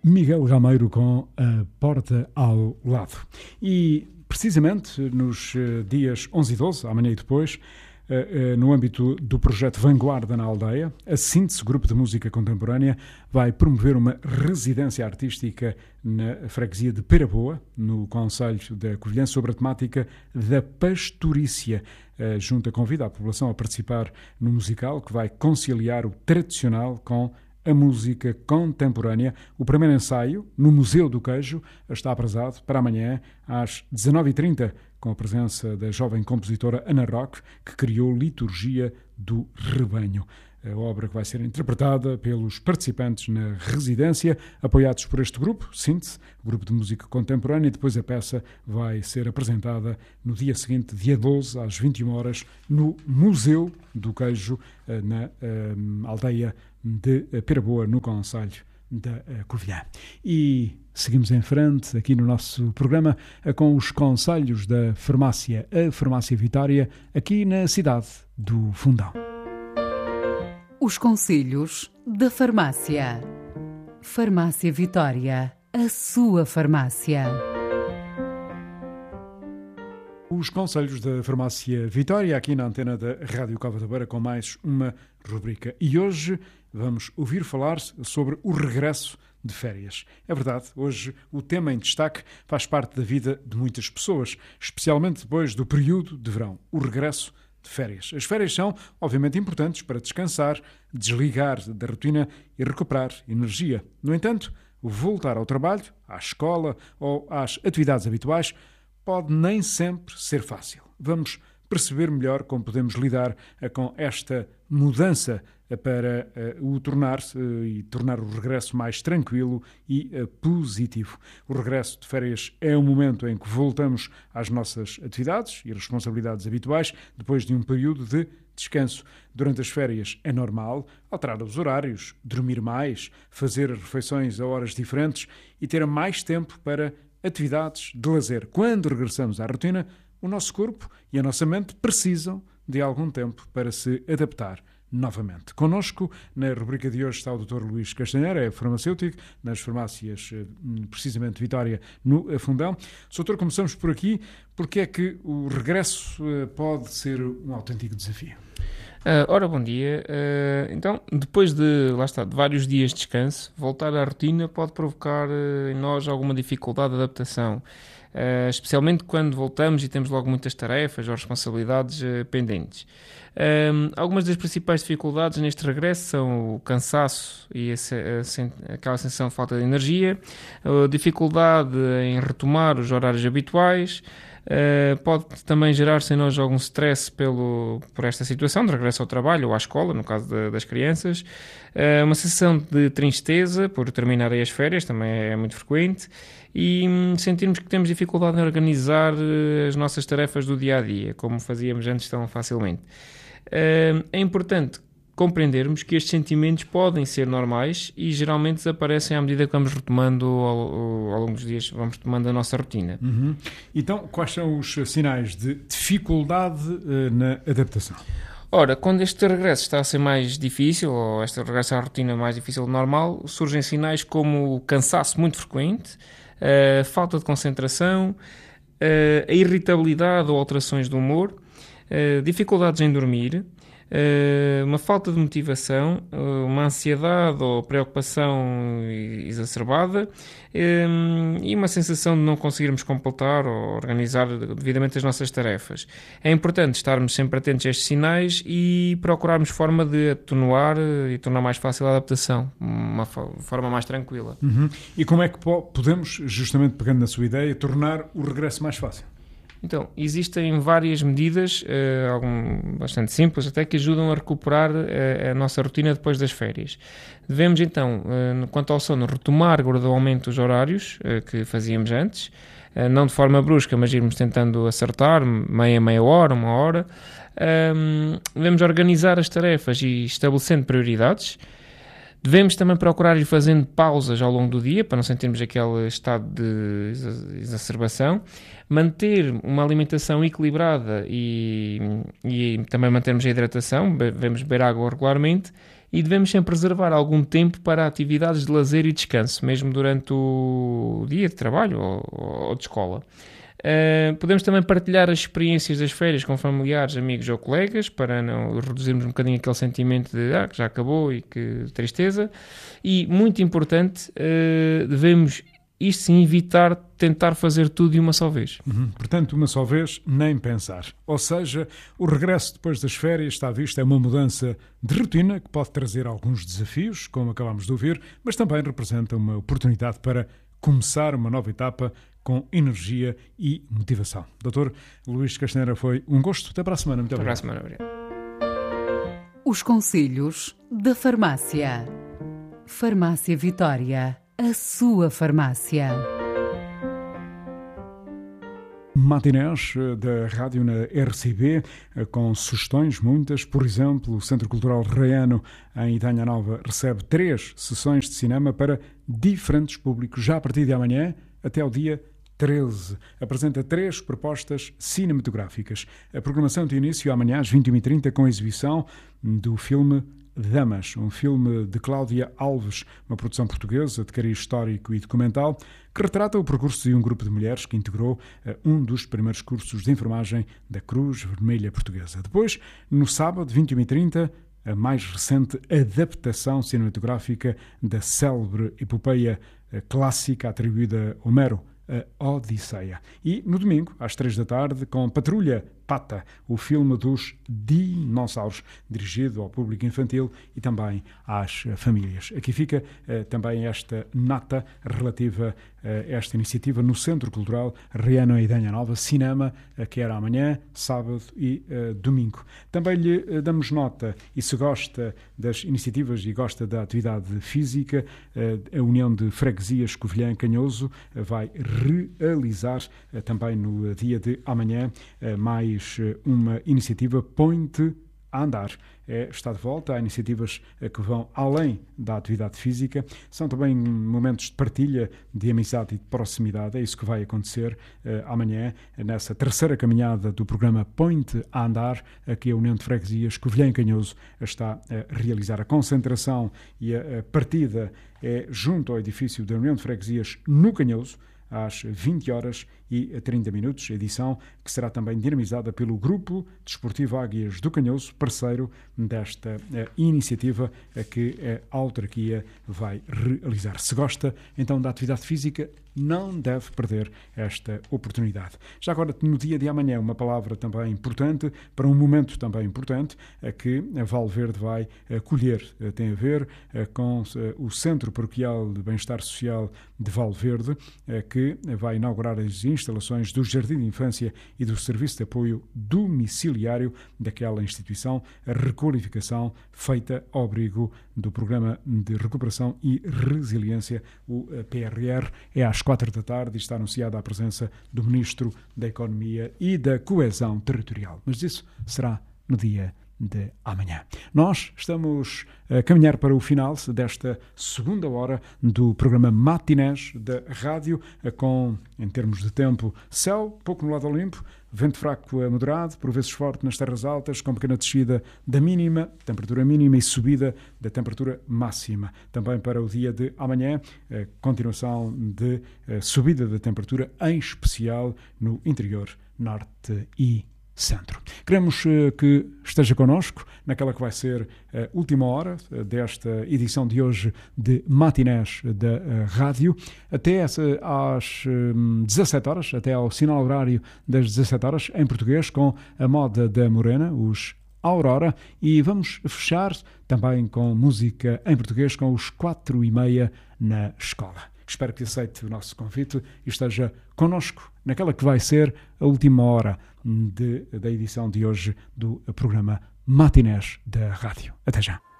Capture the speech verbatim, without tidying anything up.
Miguel Gameiro com A Porta ao Lado. E, precisamente, nos dias onze e doze, amanhã e depois, no âmbito do projeto Vanguarda na Aldeia, a Síntese, Grupo de Música Contemporânea, vai promover uma residência artística na freguesia de Peraboa, no concelho da Covilhã, sobre a temática da pastorícia. A Junta convida a população a participar no musical que vai conciliar o tradicional com a música contemporânea. O primeiro ensaio, no Museu do Queijo, está aprazado para amanhã às dezanove e trinta, com a presença da jovem compositora Ana Roque, que criou Liturgia do Rebanho. A obra que vai ser interpretada pelos participantes na residência, apoiados por este grupo, Síntese, Grupo de Música Contemporânea, e depois a peça vai ser apresentada no dia seguinte, dia doze, às vinte e uma horas, no Museu do Queijo, na um, aldeia de Peraboa, no concelho da Covilhã. E seguimos em frente aqui no nosso programa com os conselhos da farmácia, a Farmácia Vitória, aqui na cidade do Fundão. Os conselhos da farmácia. Farmácia Vitória, a sua farmácia. Os conselhos da Farmácia Vitória, aqui na antena da Rádio Cova da Beira, com mais uma rubrica. E hoje vamos ouvir falar sobre o regresso de férias. É verdade, hoje o tema em destaque faz parte da vida de muitas pessoas, especialmente depois do período de verão, o regresso de férias. As férias são, obviamente, importantes para descansar, desligar da rotina e recuperar energia. No entanto, voltar ao trabalho, à escola ou às atividades habituais pode nem sempre ser fácil. Vamos perceber melhor como podemos lidar com esta mudança para uh, o tornar uh, e tornar o regresso mais tranquilo e uh, positivo. O regresso de férias é o momento em que voltamos às nossas atividades e responsabilidades habituais depois de um período de descanso. Durante as férias é normal alterar os horários, dormir mais, fazer as refeições a horas diferentes e ter mais tempo para atividades de lazer. Quando regressamos à rotina, o nosso corpo e a nossa mente precisam de algum tempo para se adaptar novamente. Connosco, na rubrica de hoje, está o doutor Luís Castanheira, é farmacêutico, nas farmácias, precisamente Vitória, no Fundão. doutor, começamos por aqui. Porque é que o regresso pode ser um autêntico desafio? Uh, ora, bom dia. Uh, então, depois de, lá está, de vários dias de descanso, voltar à rotina pode provocar uh, em nós alguma dificuldade de adaptação. Uh, especialmente quando voltamos e temos logo muitas tarefas ou responsabilidades uh, pendentes. Um, algumas das principais dificuldades neste regresso são o cansaço e a, a, a, aquela sensação de falta de energia, a dificuldade em retomar os horários habituais. Uh, pode também gerar-se em nós algum stress pelo, por esta situação de regresso ao trabalho ou à escola, no caso de, das crianças. Uh, uma sensação de tristeza por terminarem as férias também é muito frequente. E hum, sentirmos que temos dificuldade em organizar uh, as nossas tarefas do dia-a-dia, como fazíamos antes tão facilmente. Uh, é importante compreendermos que estes sentimentos podem ser normais e geralmente desaparecem à medida que vamos retomando ao, ao longo dos dias, vamos retomando a nossa rotina. Uhum. Então, quais são os sinais de dificuldade uh, na adaptação? Ora, quando este regresso está a ser mais difícil, ou este regresso à rotina mais difícil do normal, surgem sinais como o cansaço muito frequente, a falta de concentração, a irritabilidade ou alterações do humor, dificuldades em dormir, uma falta de motivação, uma ansiedade ou preocupação exacerbada e uma sensação de não conseguirmos completar ou organizar devidamente as nossas tarefas. É importante estarmos sempre atentos a estes sinais e procurarmos forma de atenuar e tornar mais fácil a adaptação, uma forma mais tranquila. Uhum. E como é que podemos, justamente pegando na sua ideia, tornar o regresso mais fácil? Então, existem várias medidas, uh, algum, bastante simples até, que ajudam a recuperar uh, a nossa rotina depois das férias. Devemos então, uh, quanto ao sono, retomar gradualmente os horários uh, que fazíamos antes, uh, não de forma brusca, mas irmos tentando acertar, meia, meia hora, uma hora. Um, devemos organizar as tarefas e estabelecendo prioridades. Devemos também procurar ir fazendo pausas ao longo do dia, para não sentirmos aquele estado de exacerbação. Manter uma alimentação equilibrada e, e também mantermos a hidratação, devemos beber água regularmente. e devemos sempre reservar algum tempo para atividades de lazer e descanso, mesmo durante o dia de trabalho ou, ou de escola. Uh, podemos também partilhar as experiências das férias com familiares, amigos ou colegas, para não reduzirmos um bocadinho aquele sentimento de ah, que já acabou e que tristeza. E, muito importante, uh, devemos, isto sim, evitar tentar fazer tudo de uma só vez. Uhum. Portanto, uma só vez, nem pensar. Ou seja, o regresso depois das férias, está visto, é uma mudança de rotina que pode trazer alguns desafios, como acabámos de ouvir, mas também representa uma oportunidade para começar uma nova etapa com energia e motivação. doutor Luís Castanheira, foi um gosto. Até para a semana. Muito Até para a obrigado. semana. Obrigado. Os conselhos da farmácia. Farmácia Vitória, a sua farmácia. Matinés da rádio na R C B, com sugestões muitas. Por exemplo, o Centro Cultural Raiano, em Idanha Nova, recebe três sessões de cinema para diferentes públicos, já a partir de amanhã até ao dia treze. Apresenta três propostas cinematográficas. A programação tem início amanhã às vinte e uma e trinta com a exibição do filme Damas, um filme de Cláudia Alves, uma produção portuguesa de cariz histórico e documental, que retrata o percurso de um grupo de mulheres que integrou uh, um dos primeiros cursos de enfermagem da Cruz Vermelha Portuguesa. Depois, no sábado, vinte e uma e trinta, a mais recente adaptação cinematográfica da célebre epopeia uh, clássica atribuída a Homero, a Odisseia. E no domingo, às três da tarde, com Patrulha Pata, o filme dos dinossauros, dirigido ao público infantil e também às famílias. Aqui fica uh, também esta nota relativa a esta iniciativa no Centro Cultural Raiano em Idanha Nova, cinema, uh, que era amanhã, sábado e uh, domingo. Também lhe uh, damos nota, e se gosta das iniciativas e gosta da atividade física, uh, a União de Freguesias Covilhã Canhoso uh, vai realizar uh, também no uh, dia de amanhã uh, mais uma iniciativa Põe-te a Andar. É, está de volta. Há iniciativas que vão além da atividade física. São também momentos de partilha, de amizade e de proximidade. É isso que vai acontecer uh, amanhã, nessa terceira caminhada do programa Põe-te a Andar, que a União de Freguesias Covilhã e Canhoso está a realizar. A concentração e a, a partida é junto ao edifício da União de Freguesias no Canhoso, às vinte horas e trinta minutos, edição que será também dinamizada pelo Grupo Desportivo Águias do Canhoso, parceiro desta eh, iniciativa eh, que a autarquia vai realizar. Se gosta então da atividade física, não deve perder esta oportunidade. Já agora, no dia de amanhã, uma palavra também importante, para um momento também importante, eh, que a Valverde vai eh, colher. Eh, tem a ver eh, com eh, o Centro Paroquial de Bem-Estar Social de Valverde, eh, que vai inaugurar as instalações do Jardim de Infância e do Serviço de Apoio Domiciliário daquela instituição, a requalificação feita ao abrigo do Programa de Recuperação e Resiliência, o P R R. É às quatro da tarde e está anunciada a presença do Ministro da Economia e da Coesão Territorial. Mas isso será no dia de amanhã. Nós estamos a caminhar para o final desta segunda hora do programa Matinés da Rádio, com, em termos de tempo, céu, pouco no lado limpo, vento fraco a moderado, por vezes forte nas terras altas, com pequena descida da mínima, temperatura mínima, e subida da temperatura máxima. Também para o dia de amanhã, a continuação de a subida da temperatura, em especial no interior, norte e centro. Queremos uh, que esteja connosco naquela que vai ser a última hora uh, desta edição de hoje de Matinés da uh, Rádio, até essa, às um, dezassete horas, até ao sinal horário das dezassete horas, em português, com a moda da Morena, os Aurora, e vamos fechar também com música em português, com os quatro e meia na escola. Espero que aceite o nosso convite e esteja connosco naquela que vai ser a última hora de, da edição de hoje do programa Matinés da Rádio. Até já.